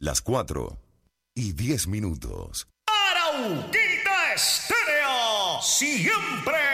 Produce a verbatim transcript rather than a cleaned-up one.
las cuatro y diez minutos. Arauquita Estéreo, siempre